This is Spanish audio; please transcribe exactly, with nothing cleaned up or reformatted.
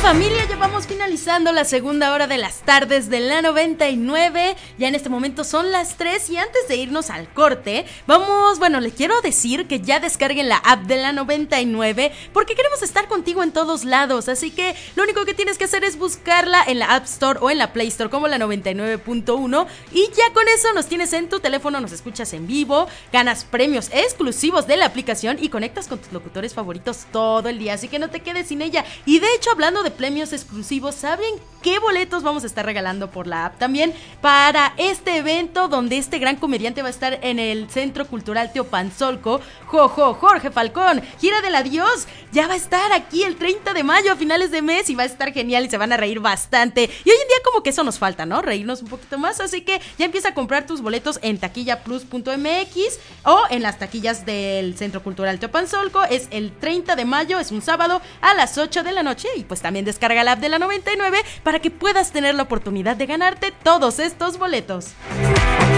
familia, ya vamos finalizando la segunda hora de las tardes de la noventa y nueve. Ya en este momento son las tres y antes de irnos al corte, vamos, bueno, les quiero decir que ya descarguen la app de la noventa y nueve porque queremos estar contigo en todos lados. Así que lo único que tienes que hacer es buscarla en la App Store o en la Play Store como la noventa y nueve punto uno y ya con eso nos tienes en tu teléfono, nos escuchas en vivo, ganas premios exclusivos de la aplicación y conectas con tus locutores favoritos todo el día. Así que no te quedes sin ella. Y de hecho, hablando de premios exclusivos, ¿saben qué boletos vamos a estar regalando por la app también? Para este evento donde este gran comediante va a estar en el Centro Cultural Teopanzolco, Jojo, Jorge Falcón, Gira del Adiós, ya va a estar aquí el treinta de mayo a finales de mes y va a estar genial y se van a reír bastante. Y hoy en día como que eso nos falta, ¿no? Reírnos un poquito más, así que ya empieza a comprar tus boletos en taquilla plus punto m x o en las taquillas del Centro Cultural Teopanzolco. Es el treinta de mayo, es un sábado a las ocho de la noche y pues también descarga la app de la noventa y nueve para que puedas tener la oportunidad de ganarte todos estos boletos.